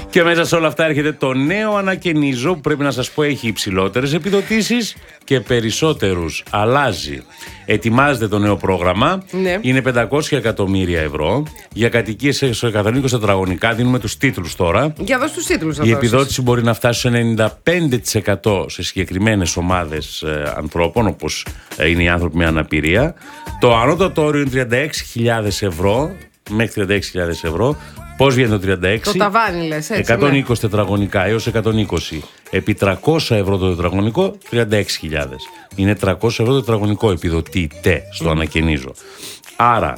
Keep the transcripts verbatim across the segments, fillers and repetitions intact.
Και μέσα σε όλα αυτά έρχεται το νέο ανακαινίζω που πρέπει να σας πω έχει υψηλότερες επιδοτήσεις και περισσότερους. Αλλάζει. Ετοιμάζεται το νέο πρόγραμμα. Ναι. Είναι πεντακόσια εκατομμύρια ευρώ. Για κατοικίες εκατόν είκοσι τετραγωνικά δίνουμε τους τίτλους τώρα. Για δώσ' τους τίτλους να Η δώσεις. επιδότηση μπορεί να φτάσει στο ενενήντα πέντε τοις εκατό σε συγκεκριμένες ομάδες ε, ανθρώπων, όπως ε, είναι οι άνθρωποι με αναπηρία. Το ανώτατο όριο είναι τριάντα έξι χιλιάδες ευρώ, μέχρι τριάντα έξι χιλιάδες ευρώ. Πώς βγαίνει το τριάντα έξι? Το ταβάνι λες, έτσι. εκατόν είκοσι τετραγωνικά έως εκατόν είκοσι. Επί τριακόσια ευρώ το τετραγωνικό, τριάντα έξι χιλιάδες. Είναι τριακόσια ευρώ το τετραγωνικό επιδοτείται στο mm. ανακαινίζω. Άρα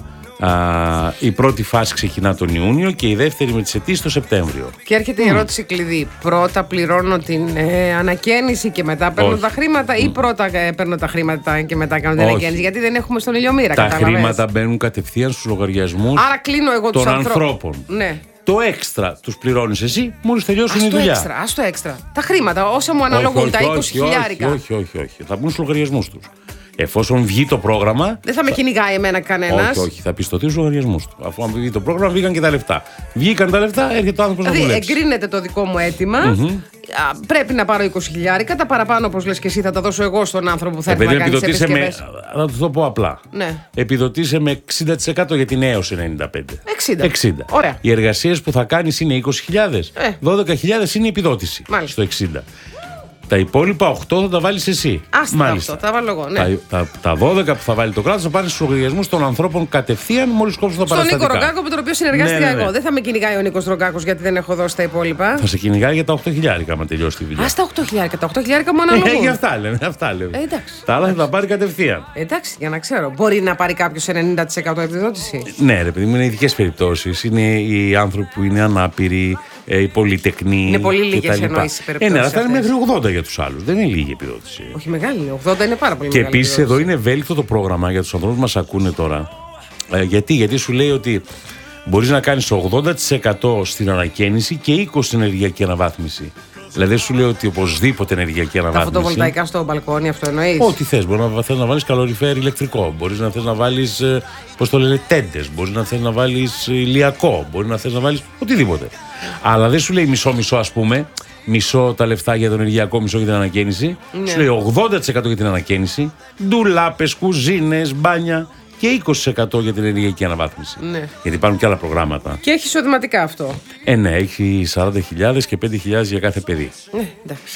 α, η πρώτη φάση ξεκινά τον Ιούνιο και η δεύτερη με τις αιτήσεις το Σεπτέμβριο. Και έρχεται mm. η ερώτηση κλειδί. Πρώτα πληρώνω την ε, ανακαίνιση και μετά παίρνω Όχι. τα χρήματα ή πρώτα ε, παίρνω τα χρήματα και μετά κάνω την Όχι. ανακαίνιση? Γιατί δεν έχουμε στον ηλιομήρα. Τα καταλαβαίνεις. χρήματα μπαίνουν κατευθείαν στους λογαριασμούς Άρα κλείνω εγώ τους των ανθρώπους. ανθρώπων. Ναι. Το έξτρα τους πληρώνεις εσύ μόλις τελειώσουν Ας η το δουλειά. έξτρα, ας το έξτρα. Τα χρήματα, όσα μου αναλογούν, όχι, τα όχι, είκοσι όχι, χιλιάρικα. Όχι, όχι, όχι, όχι. Θα μπουν στους λογαριασμούς τους. Εφόσον βγει το πρόγραμμα. Δεν θα με κυνηγάει εμένα κανένας. Όχι, όχι, θα πιστωθεί στους λογαριασμούς του. Αφού αν βγει το πρόγραμμα, βγήκαν και τα λεφτά. Βγήκαν τα λεφτά, έρχεται ο άνθρωπος να Δηλαδή, δουλέψει. εγκρίνεται το δικό μου αίτημα. Mm-hmm. Α, πρέπει να πάρω είκοσι χιλιάρικα. Τα παραπάνω, όπως λες και εσύ, θα τα δώσω εγώ στον άνθρωπο που θα έρθει να κάνει τις επισκευές. Με, θα το πω απλά. Ναι. Επιδοτήσε με εξήντα τοις εκατό γιατί είναι έως ενενήντα πέντε. εξήντα. εξήντα. Ωραία. Οι εργασίες που θα κάνεις είναι είκοσι χιλιάδες. Ε. δώδεκα χιλιάδες είναι η επιδότηση. Μάλιστα. Στο εξήντα. Τα υπόλοιπα οκτώ θα τα βάλεις εσύ. Άστα τα οκτώ, τα βάλω εγώ. Ναι. Τα, τα, τα δώδεκα που θα βάλει το κράτος θα πάνε στους λογαριασμούς των ανθρώπων κατευθείαν μόλις κόψουν τα Στον παραστατικά. Νίκο Ρογκάκο με τον οποίο συνεργάστηκα ναι, ναι, ναι. εγώ. Δεν θα με κυνηγάει ο Νίκος Ρογκάκος γιατί δεν έχω δώσει τα υπόλοιπα. Θα σε κυνηγάει για τα οκτώ χιλιάρικα άμα τελειώσει τη δουλειά. Α, τα οκτώ χιλιάρικα. Τα οκτώ χιλιάρικα μου Ε, αναλογούν. για αυτά λέμε. Αυτά λέμε. Ε, εντάξει. Τα άλλα θα τα πάρει κατευθείαν. Εντάξει, για να ξέρω. Μπορεί να πάρει κάποιο ενενήντα τοις εκατό επιδότηση. Ναι, ρε παιδί μου, είναι ειδικές περιπτώσεις. Είναι οι άνθρωποι που είναι ανάπηροι, οι πολυτεκνοί. Είναι πολύ λίγες εννοήσεις οι περιπτώσεις. Ε, ναι, αλλά θα είναι αυτές. μέχρι ογδόντα για τους άλλους. Δεν είναι λίγη επιδότηση. Όχι μεγάλη, είναι. ογδόντα είναι πάρα πολύ Και μεγάλη. επίσης εδώ είναι ευέλικτο το πρόγραμμα για τους ανθρώπους που μας ακούνε τώρα. Ε, γιατί, γιατί σου λέει ότι μπορείς να κάνεις ογδόντα τοις εκατό στην ανακαίνιση και είκοσι τοις εκατό στην ενεργειακή αναβάθμιση. Δηλαδή σου λέει ότι οπωσδήποτε ενεργειακή Τα αναβάθμιση. φωτοβολταϊκά στο μπαλκόνι, αυτό εννοείς? Ό,τι θες. Μπορεί να θες να βάλεις καλοριφέρ ηλεκτρικό. Μπορείς να θες να βάλεις, ε, πώς το λένε, τέντες. Μπορείς να θες να βάλεις ηλιακό. Μπορεί να θες να βάλεις οτιδήποτε. Αλλά δεν σου λέει μισό-μισό, ας πούμε. Μισό τα λεφτά για το ενεργειακό, μισό για την ανακαίνιση. Ναι. Σου λέει ογδόντα τοις εκατό για την ανακαίνιση. Ντουλάπες, κουζίνες, μπάνια. Και είκοσι τοις εκατό για την ενεργειακή αναβάθμιση. Ναι. Γιατί υπάρχουν και άλλα προγράμματα. Και έχει εισοδηματικά αυτό. Ε, ναι, έχει σαράντα χιλιάδες και πέντε χιλιάδες για κάθε παιδί. Ναι, εντάξει.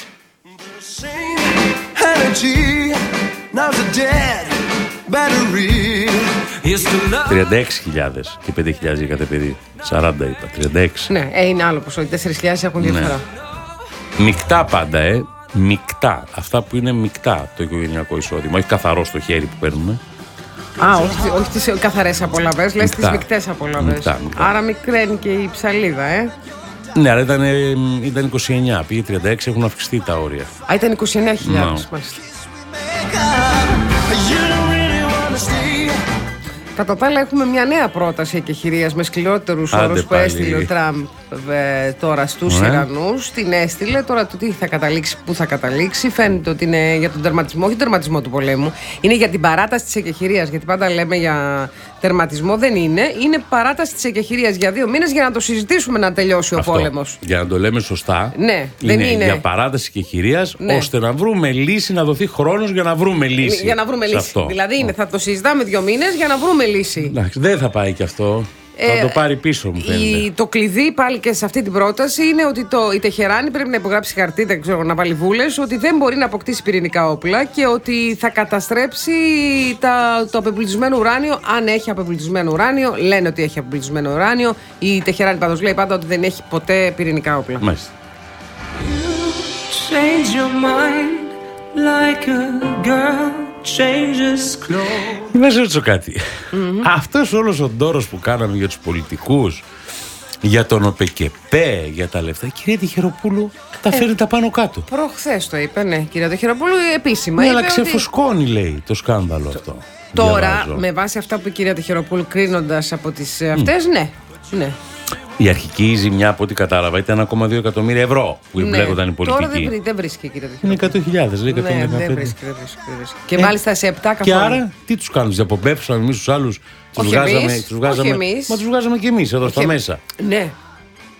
τριάντα έξι χιλιάδες και πέντε χιλιάδες για κάθε παιδί. σαράντα είπα, τριάντα έξι. Ναι, ε, είναι άλλο ποσό. Οι τέσσερις χιλιάδες έχουν διαφορά. Ναι. Μικτά πάντα, ε. Μικτά. Αυτά που είναι μικτά το οικογενειακό εισόδημα. Όχι καθαρό στο χέρι που παίρνουμε. Α, όχι, όχι τις καθαρές απολαβές, λες τις μεικτές απολαβές. Μικτά, μικτά. Άρα μικραίνει και η ψαλίδα, ε. Ναι, αλλά ήταν, ήταν είκοσι εννιά, πήγε τριάντα έξι, έχουν αυξηθεί τα όρια. Α, ήταν είκοσι εννιά χιλιάδες, No. μάλιστα. Κατά τα άλλα έχουμε μια νέα πρόταση εκεχηρίας με σκληρότερους Άντε όρους που πάλι. έστειλε ο Τραμπ ε, τώρα στους Ναι. Ιρανούς. Την έστειλε, τώρα το τι θα καταλήξει, πού θα καταλήξει. Φαίνεται ότι είναι για τον τερματισμό, όχι τον τερματισμό του πολέμου. Είναι για την παράταση της εκεχηρίας. Γιατί πάντα λέμε για τερματισμό, δεν είναι. Είναι παράταση της εκεχηρίας για δύο μήνες για να το συζητήσουμε να τελειώσει Αυτό. ο πόλεμος. Για να το λέμε σωστά, Ναι, είναι, δεν είναι. για παράταση και χειρίας, Ναι. ώστε να βρούμε λύση, να δοθεί χρόνος για να βρούμε λύση. Για να βρούμε σε λύση. αυτό. Δηλαδή είναι, θα το συζητάμε δύο μήνες για να βρούμε λύση. Εντάξει, δεν θα πάει και αυτό. Ε, θα το πάρει πίσω, μου φαίνεται. Η, το κλειδί πάλι και σε αυτή την πρόταση είναι ότι το, η Τεχεράνη πρέπει να υπογράψει χαρτί, δεν ξέρω, να βάλει βούλες, ότι δεν μπορεί να αποκτήσει πυρηνικά όπλα και ότι θα καταστρέψει τα, το απεμπλουτισμένο ουράνιο, αν έχει απεμπλουτισμένο ουράνιο. Λένε ότι έχει απεμπλουτισμένο ουράνιο. Η Τεχεράνη πάντως λέει πάντα ότι δεν έχει ποτέ πυρηνικά όπλα. Μάλιστα. Change your mind like a girl changes clothes. Να σε ρωτήσω κάτι. Mm-hmm. Αυτός όλος ο ντόρος που κάναμε για τους πολιτικούς, για τον ΟΠΕΚΕΠΕ, για τα λεφτά, κυρία Τυχεροπούλου, τα φέρει τα πάνω κάτω. Προχθές το είπε, ναι, κυρία Τεχεροπούλου, επίσημα. Ναι, είπε αλλά ότι... ξεφουσκώνει, λέει, το σκάνδαλο αυτό. Τώρα, Διαβάζω. με βάση αυτά που η κυρία Τεχεροπούλου κρίνοντας από τις αυτές, mm. ναι, ναι. Η αρχική ζημιά, από ό,τι κατάλαβα, ήταν ένα κόμμα δύο εκατομμύρια ευρώ που εμπλέκονταν οι πολιτικοί. Τώρα δεν, βρει, δεν βρίσκει, κύριε Τεχεροπούλου. Είναι εκατό χιλιάδες, λέει, εκατόν δεκαπέντε. Ναι, δεν βρίσκει, δεν βρίσκει, δεν βρίσκει. Και ε, μάλιστα σε επτά καθόλου. Και άρα, τι τους κάνουν, τους διαποπέψαν εμείς τους άλλους, τους Όχι βγάζαμε, εμείς, τους βγάζαμε, όχι εμείς. μα τους βγάζαμε και εμείς εδώ Όχι στα εμείς. μέσα. Ναι.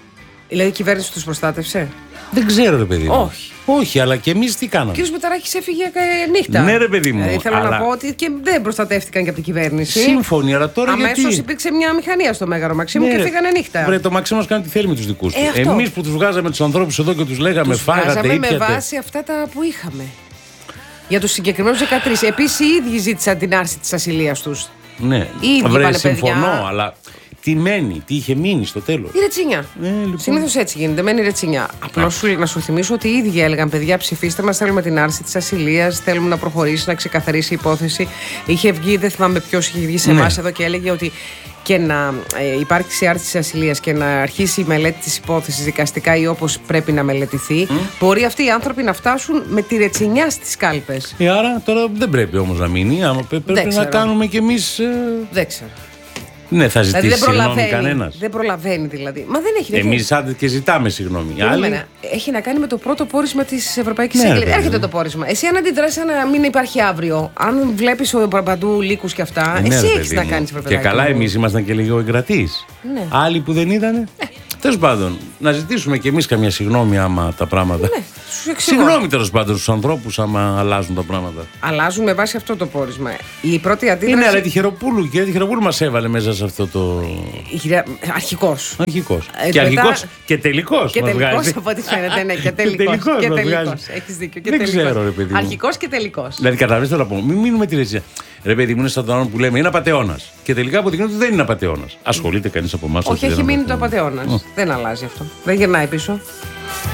Δηλαδή η κυβέρνηση τους προστάτευσε. Δεν ξέρω, ρε παιδί μου. Όχι. Όχι, αλλά και εμείς τι κάναμε. Ο κ. Μηταράκης έφυγε ε, νύχτα. Ναι, ρε παιδί μου. Δηλαδή, θέλω αλλά... να πω ότι και δεν προστατεύτηκαν και από την κυβέρνηση. Σύμφωνοι, αλλά τώρα αμέσως γιατί. υπήρξε μια μηχανία στο Μέγαρο Μαξίμου, ναι, και φύγανε νύχτα. Βρε, το Μαξίμος κάνει τι θέλει με τους δικούς του. Ε, Εμείς που τους βγάζαμε τους ανθρώπους εδώ και τους λέγαμε τους φάγατε, βγάζαμε ήπιατε. με βάση αυτά τα που είχαμε. Για τους συγκεκριμένους δεκατρείς. Επίσης οι ίδιοι ζήτησαν την άρση της ασυλίας τους. Ναι, βρε, συμφωνώ, αλλά τι μένει, τι είχε μείνει στο τέλος. Η ρετσινιά. Ε, λοιπόν. Συνήθως έτσι γίνεται, μένει η ρετσινιά. Απλώς σου, να σου θυμίσω ότι οι ίδιοι έλεγαν: παιδιά, ψηφίστε μας, θέλουμε την άρση της ασυλίας, θέλουμε να προχωρήσει, να ξεκαθαρίσει η υπόθεση. Είχε βγει, δεν θυμάμαι ποιος είχε βγει σε ναι. εμάς εδώ και έλεγε ότι και να ε, υπάρξει άρση της ασυλίας και να αρχίσει η μελέτη της υπόθεσης δικαστικά ή όπως πρέπει να μελετηθεί, mm. μπορεί αυτοί οι άνθρωποι να φτάσουν με τη ρετσινιά στις κάλπες. Ε, άρα τώρα δεν πρέπει όμως να μείνει, άμα πρέπει δεν να ξέρω. Κάνουμε κι εμείς. Ε... Δεν ξέρω. Ναι, θα ζητήσει δηλαδή συγγνώμη κανένας. Δεν προλαβαίνει δηλαδή. Μα δεν έχει. Εμείς άντε και ζητάμε συγγνώμη. Άλλοι... Έχει να κάνει με το πρώτο πόρισμα της Ευρωπαϊκής ναι, Ένωσης. Έρχεται το πόρισμα. Εσύ αν αντιδράσεις να μην υπάρχει αύριο, αν βλέπεις παντού λύκους και αυτά, ε, εσύ ναι, έχεις να κάνεις. Και καλά, εμείς ήμασταν και λίγο εγκρατείς. Ναι. Άλλοι που δεν είδανε. Ναι. Τέλος πάντων, να ζητήσουμε κι εμείς καμιά συγγνώμη άμα τα πράγματα. Ναι, συγγνώμη τέλος πάντων στους ανθρώπους άμα αλλάζουν τα πράγματα. Αλλάζουν με βάση αυτό το πόρισμα. Η πρώτη αντίδραση. Είναι, αλλά τη Χεροπούλου, η κυρία Χεροπούλου μας έβαλε μέσα σε αυτό το. Η κυρία... Αρχικός. Αρχικός. Ε, και μετά... αρχικός και τελικός. Και τελικός από ό,τι φαίνεται. Ναι, και τελικός. και τελικός. Έχεις δίκιο. Και δεν τελικός. ξέρω, ρε παιδί μου. Αρχικός και τελικός. Δηλαδή, καταλαβαίνεις τώρα να πω. Μην μείνουμε τη ρετσινιά. Ρε παιδί μου, είναι σαν τον που λέμε είναι απατεώνας. Και τελικά αποδεικνύεται ότι δεν είναι απατεώνας. Ασχολείται κανείς από εμάς? Όχι, έχει μείνει το απατεώνας. Δεν αλλάζει αυτό. Δεν γυρνάει πίσω.